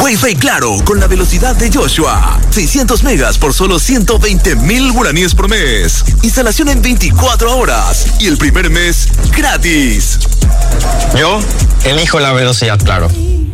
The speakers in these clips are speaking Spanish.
Wi-Fi Claro con la velocidad de Joshua. 600 megas por solo 120,000 guaraníes por mes. Instalación en 24 horas. Y el primer mes gratis. Yo elijo la velocidad Claro.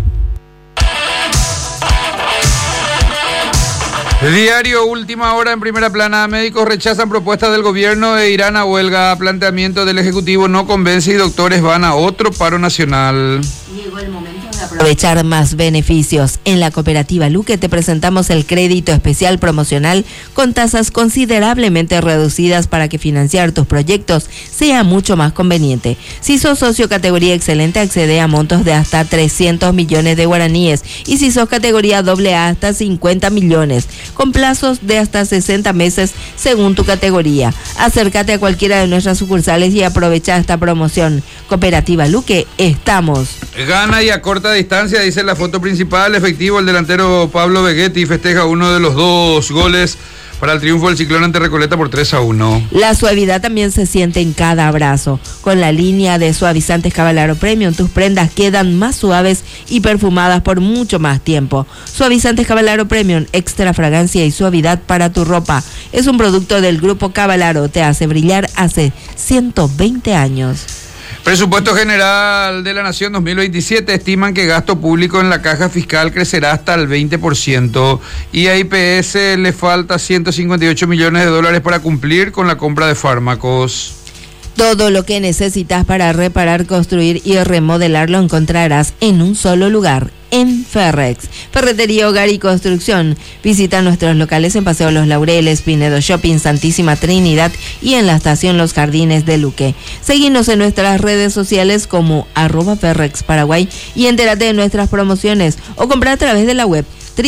Diario Última Hora en primera plana. Médicos rechazan propuestas del gobierno e irán a huelga. Planteamiento del Ejecutivo no convence y doctores van a otro paro nacional. Llegó el momento de aprovechar más beneficios. En la cooperativa Luque te presentamos el crédito especial promocional con tasas considerablemente reducidas para que financiar tus proyectos sea mucho más conveniente. Si sos socio categoría excelente, accede a montos de hasta 300 millones de guaraníes y si sos categoría AA hasta 50 millones, con plazos de hasta 60 meses según tu categoría. Acércate a cualquiera de nuestras sucursales y aprovecha esta promoción. Cooperativa Luque, estamos. Gana y a corta distancia, dice la foto principal. Efectivo, el delantero Pablo Vegetti festeja uno de los 2 goles para el triunfo del Ciclón ante Recoleta por 3-1. La suavidad también se siente en cada abrazo. Con la línea de suavizantes Cavalaro Premium, tus prendas quedan más suaves y perfumadas por mucho más tiempo. Suavizantes Cavalaro Premium, extra fragancia y suavidad para tu ropa. Es un producto del Grupo Cavalaro, te hace brillar hace 120 años. Presupuesto General de la Nación 2027 estiman que gasto público en la caja fiscal crecerá hasta el 20% y a IPS le falta 158 millones de dólares para cumplir con la compra de fármacos. Todo lo que necesitas para reparar, construir y remodelar lo encontrarás en un solo lugar, en Ferrex. Ferretería, Hogar y Construcción. Visita nuestros locales en Paseo Los Laureles, Pinedo Shopping, Santísima Trinidad y en la estación Los Jardines de Luque. Seguinos en nuestras redes sociales como @Ferrex Paraguay y entérate de nuestras promociones o compra a través de la web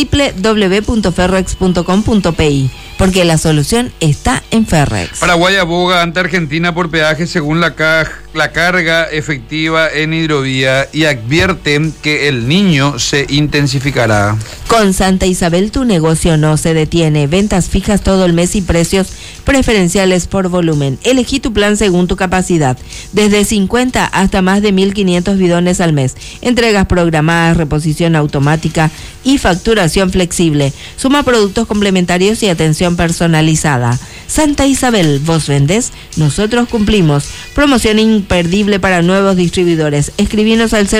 www.ferrex.com.pi, porque la solución está en Ferrex. Paraguay aboga ante Argentina por peaje según la carga efectiva en hidrovía y advierten que el niño se intensificará. Con Santa Isabel tu negocio no se detiene. Ventas fijas todo el mes y precios preferenciales por volumen. Elegí tu plan según tu capacidad. Desde 50 hasta más de 1.500 bidones al mes. Entregas programadas, reposición automática y facturación flexible. Suma productos complementarios y atención personalizada. Santa Isabel, vos vendés, nosotros cumplimos. Promoción imperdible para nuevos distribuidores. Escribinos al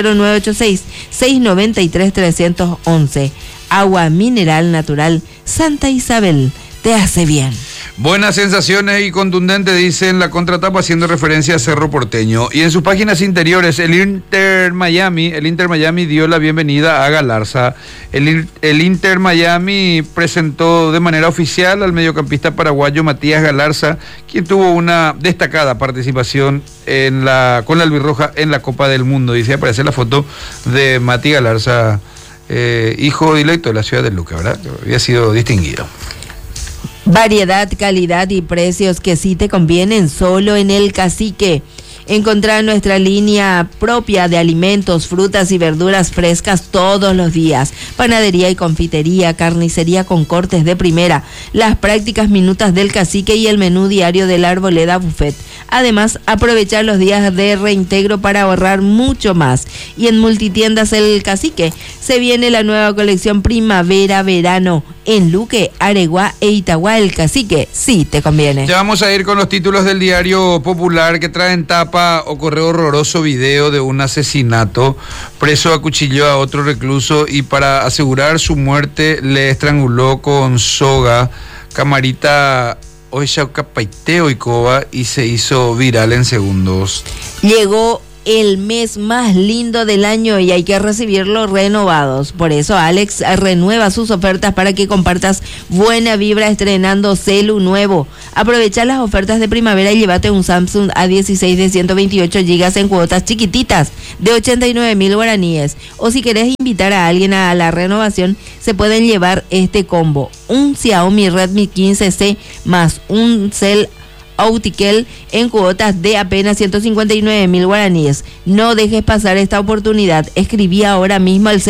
0986-693-311. Agua mineral natural Santa Isabel, te hace bien. Buenas sensaciones y contundente, dice en la contratapa, haciendo referencia a Cerro Porteño. Y en sus páginas interiores, el Inter Miami dio la bienvenida a Galarza. El Inter Miami presentó de manera oficial al mediocampista paraguayo Matías Galarza, quien tuvo una destacada participación con la albirroja en la Copa del Mundo. Dice, aparece la foto de Matías Galarza, hijo directo de la ciudad de Luque, ¿verdad? Había sido distinguido. Variedad, calidad y precios que sí te convienen solo en El Cacique. Encontrar nuestra línea propia de alimentos, frutas y verduras frescas todos los días. Panadería y confitería, carnicería con cortes de primera, las prácticas minutas del Cacique y el menú diario de la Arboleda Buffet. Además, aprovechar los días de reintegro para ahorrar mucho más. Y en Multitiendas El Cacique se viene la nueva colección primavera-verano en Luque, Areguá e Itagua. El Cacique sí te conviene. Ya vamos a ir con los títulos del Diario Popular que traen tapa: ocurre horroroso video de un asesinato. Preso acuchilló a otro recluso y para asegurar su muerte le estranguló con soga. Camarita Oixaucapaiteo y Coba y se hizo viral en segundos. Llegó el mes más lindo del año y hay que recibirlos renovados. Por eso Alex renueva sus ofertas para que compartas buena vibra estrenando celu nuevo. Aprovecha las ofertas de primavera y llévate un Samsung A16 de 128 GB en cuotas chiquititas de 89,000 guaraníes. O si querés invitar a alguien a la renovación, se pueden llevar este combo: un Xiaomi Redmi 15C más un Cell Autiquel en cuotas de apenas 159,000 guaraníes. No dejes pasar esta oportunidad. Escribí ahora mismo al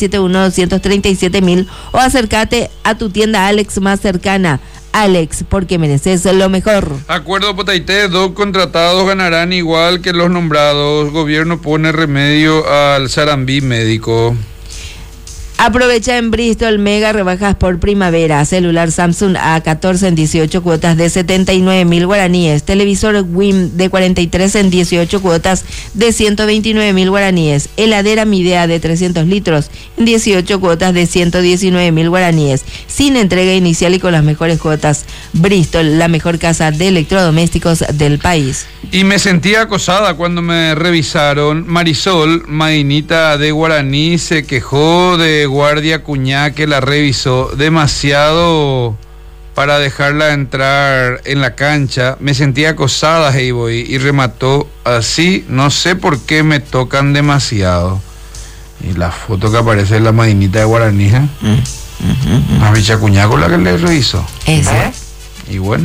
0971-237,000 o acércate a tu tienda Alex más cercana. Alex, porque mereces lo mejor. Acuerdo Potaité, 2 contratados ganarán igual que los nombrados. Gobierno pone remedio al sarambí médico. Aprovecha en Bristol mega rebajas por primavera. Celular Samsung A14 en 18 cuotas de 79.000 guaraníes. Televisor WIM de 43 en 18 cuotas de 129.000 guaraníes. Heladera Midea de 300 litros en 18 cuotas de 119.000 guaraníes. Sin entrega inicial y con las mejores cuotas. Bristol, la mejor casa de electrodomésticos del país. Y me sentí acosada cuando me revisaron. Marisol, mainita de Guaraní, se quejó de guardia cuñá que la revisó demasiado para dejarla entrar en la cancha. Me sentí acosada, Heyboy, y remató así: no sé por qué me tocan demasiado. Y la foto que aparece es la mainita de Guaraní, ¿eh? Una bicha cuñá con la que le revisó. Esa. Y bueno.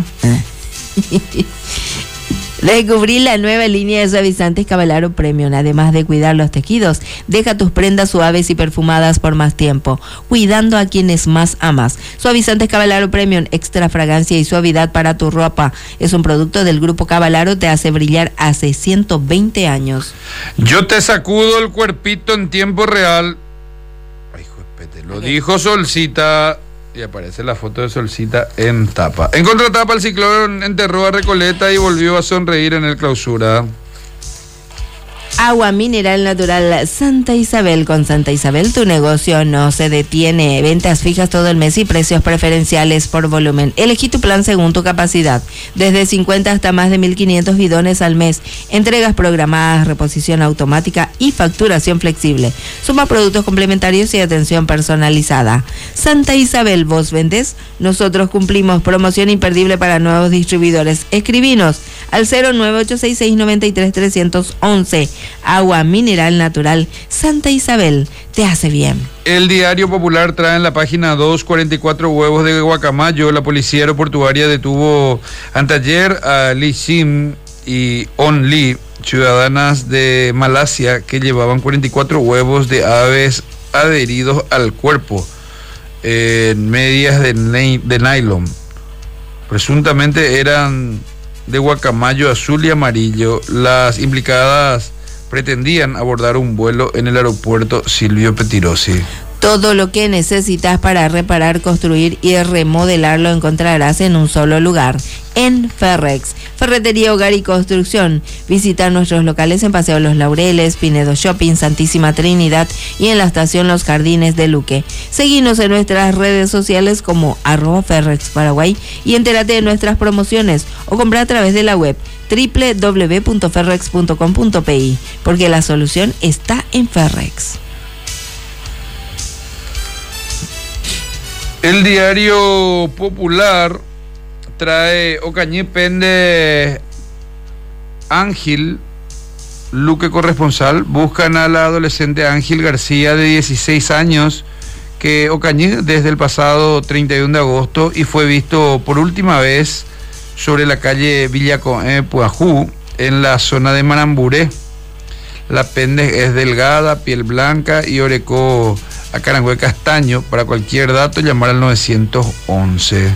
Descubrí la nueva línea de suavizantes Cavalaro Premium. Además de cuidar los tejidos, deja tus prendas suaves y perfumadas por más tiempo, cuidando a quienes más amas. Suavizantes Cavalaro Premium, extra fragancia y suavidad para tu ropa. Es un producto del grupo Cavalaro, te hace brillar hace 120 años. Yo te sacudo el cuerpito en tiempo real. Ay, hijo, lo dijo Solcita. Y aparece la foto de Solcita en tapa. En contratapa, el Ciclón enterró a Recoleta y volvió a sonreír en el Clausura. Agua mineral natural Santa Isabel. Con Santa Isabel tu negocio no se detiene. Ventas fijas todo el mes y precios preferenciales por volumen. Elegí tu plan según tu capacidad. Desde 50 hasta más de 1.500 bidones al mes. Entregas programadas, reposición automática y facturación flexible. Suma productos complementarios y atención personalizada. Santa Isabel, ¿vos vendés? Nosotros cumplimos. Promoción imperdible para nuevos distribuidores. Escribinos al 0986693 Agua mineral natural Santa Isabel, te hace bien. El Diario Popular trae en la página 2 44 huevos de guacamayo. La policía aeroportuaria detuvo anteayer a Lee Sim y On Lee, ciudadanas de Malasia, que llevaban 44 huevos de aves adheridos al cuerpo en medias de nylon. Presuntamente eran de guacamayo azul y amarillo. Las implicadas pretendían abordar un vuelo en el aeropuerto Silvio Pettirossi. Todo lo que necesitas para reparar, construir y remodelar lo encontrarás en un solo lugar, en Ferrex. Ferretería, hogar y construcción. Visita nuestros locales en Paseo Los Laureles, Pinedo Shopping, Santísima Trinidad y en la estación Los Jardines de Luque. Seguinos en nuestras redes sociales como @Ferrex Paraguay y entérate de nuestras promociones o compra a través de la web www.ferrex.com.pi, porque la solución está en Ferrex. El Diario Popular trae Ocañé pende Ángel Luque corresponsal. Buscan a la adolescente Ángel García de 16 años que Ocañé desde el pasado 31 de agosto y fue visto por última vez sobre la calle Puajú en la zona de Maramburé. La pende es delgada, piel blanca y orecó a carangüe castaño. Para cualquier dato llamar al 911.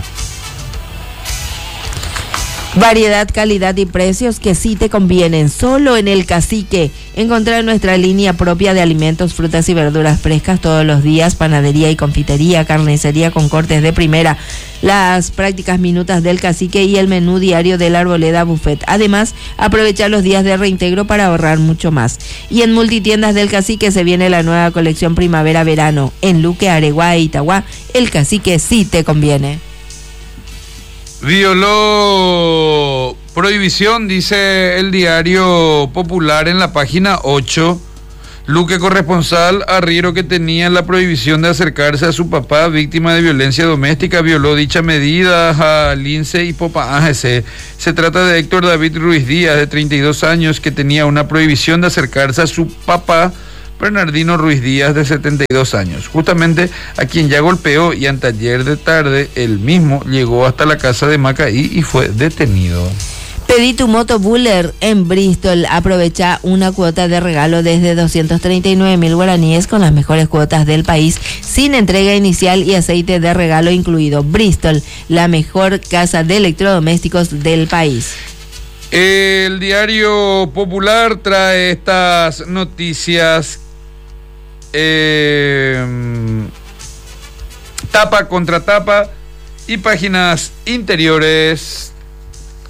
Variedad, calidad y precios que sí te convienen. Solo en El Cacique. Encontrar nuestra línea propia de alimentos, frutas y verduras frescas todos los días. Panadería y confitería, carnicería con cortes de primera. Las prácticas minutas del Cacique y el menú diario de la Arboleda Buffet. Además, aprovechar los días de reintegro para ahorrar mucho más. Y en Multitiendas del Cacique se viene la nueva colección primavera-verano. En Luque, Areguá e Itagüá, El Cacique sí te conviene. Violó prohibición, dice el Diario Popular en la página 8. Luque corresponsal Arriero, que tenía la prohibición de acercarse a su papá víctima de violencia doméstica, violó dicha medida a Lince y Popa AGC. Se trata de Héctor David Ruiz Díaz, de 32 años, que tenía una prohibición de acercarse a su papá Bernardino Ruiz Díaz, de 72 años, justamente a quien ya golpeó, y anteayer de tarde él mismo llegó hasta la casa de Macaí y fue detenido. Pedí tu moto Buller en Bristol. Aprovecha una cuota de regalo desde 239.000 guaraníes con las mejores cuotas del país, sin entrega inicial y aceite de regalo incluido. Bristol, la mejor casa de electrodomésticos del país. El Diario Popular trae estas noticias. tapa, contratapa y páginas interiores